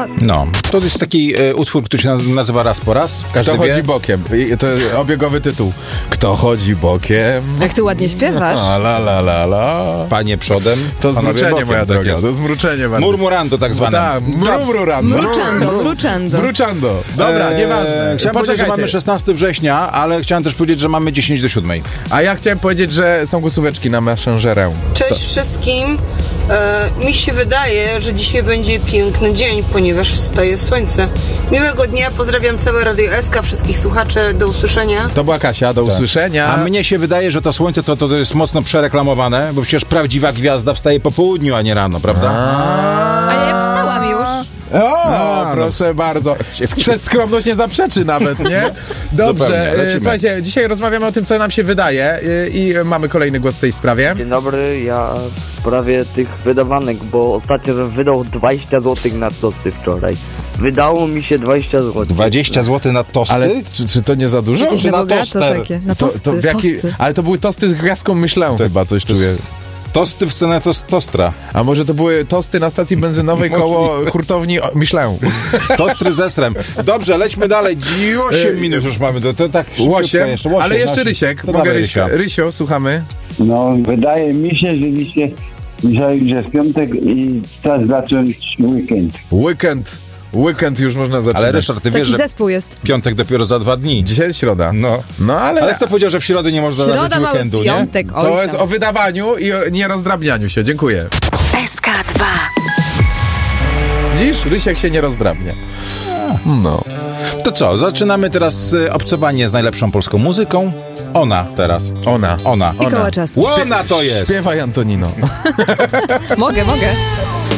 Tak. No, to jest taki utwór, który się nazywa Raz po raz. Każdy Kto wie. chodzi bokiem? To obiegowy tytuł. Kto chodzi bokiem? Jak ty ładnie śpiewasz. A, la, la, la, la. Panie przodem, To panowie zmruczenie, bokiem, moja tak droga. jest. To zmruczenie bardzo. Murmurando tak zwane. Tak, mrumrurando. Mruczendo. Mruczando. Dobra, nieważne. Chciałem powiedzieć, że mamy 16 września, ale chciałem też powiedzieć, że mamy 10 do 7. A ja chciałem powiedzieć, że są głosóweczki na Messengerę. Cześć wszystkim. Mi się wydaje, że dzisiaj będzie piękny dzień, ponieważ wstaje słońce. Miłego dnia, pozdrawiam całe Radio SK, wszystkich słuchaczy, do usłyszenia. To była Kasia, do usłyszenia. A mnie się wydaje, że to słońce to jest mocno przereklamowane, bo przecież prawdziwa gwiazda wstaje po południu, a nie rano, prawda? A ja wstałam już. O, proszę bardzo. Przez skromność nie zaprzeczy nawet, nie? Dobrze, Zupełnie, lecimy. słuchajcie, dzisiaj rozmawiamy o tym, co nam się wydaje i mamy kolejny głos w tej sprawie. Dzień dobry, ja w sprawie tych wydawanek, bo ostatnio bym wydał 20 zł na tosty wczoraj. Wydało mi się 20 zł. 20 zł na tosty? Ale czy to nie za dużo? Jakieś na na bogato toster. takie. Na To tosty, tosty. Ale to były tosty z gwiazdką Michelin chyba, coś czuję. Tosty w cenę tostra. A może to były tosty na stacji benzynowej koło hurtowni Michelin? Tostry ze srem. Dobrze, lećmy dalej. 8 minut już mamy. To tak szybciutko Łosiem, jeszcze. ale jeszcze znaczy. Rysiek. To Mogę dawaj, Rysia. Rysia. Rysio, słuchamy. No, wydaje mi się, że dzisiaj, że w piątek i czas zacząć weekend. Weekend już można zaczynać. Ale Ryszard, ty wiesz, Taki że zespół jest. piątek dopiero za 2 dni. Dzisiaj jest środa. No, ale ale kto powiedział, że w środę nie można Środa, zacząć mały weekendu, nie? piątek. Oj, to tam. jest o wydawaniu i o nierozdrabnianiu się. Dziękuję. SK2. Widzisz? Rysiek się nie rozdrabnia. No. To co, zaczynamy teraz obcowanie z najlepszą polską muzyką. Ona teraz. Ona. I koło czasu. Łona to jest! Śpiewaj, Antonino. Mogę.